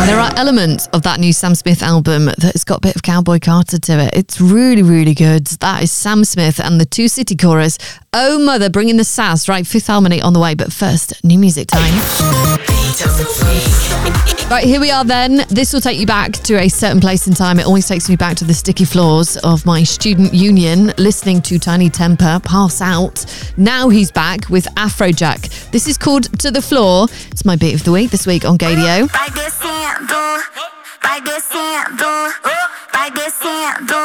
There are elements of that new Sam Smith album that's got a bit of Cowboy Carter to it. It's really, really good. That is Sam Smith and the Two City Chorus. Oh Mother, bringing the sass. Right, Fifth Harmony on the way. But first, new music time. Right, here we are then. This will take you back to a certain place in time. It always takes me back to the sticky floors of my student union, listening to Tiny Temper pass out. Now he's back with Afrojack. This is called To The Floor. It's my beat of the week this week on Gaydio.